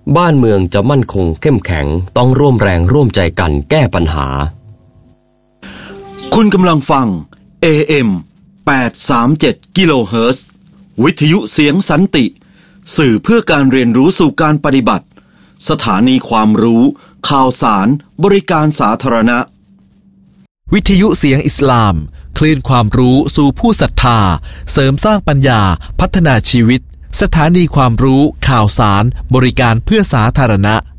บ้านเมืองจะมั่นคงเข้มแข็งต้องร่วมแรงร่วมใจกันแก้ปัญหาคุณกำลังฟัง AM 837 กิโลเฮิรตซ์ วิทยุเสียงสันติสื่อเพื่อการเรียนรู้สู่การปฏิบัติสถานีความรู้ข่าวสารบริการสาธารณะวิทยุเสียงอิสลามคลื่นความรู้สู่ผู้ศรัทธาเสริมสร้างปัญญาพัฒนาชีวิตสถานีความรู้ข่าวสารบริการเพื่อสาธารณะ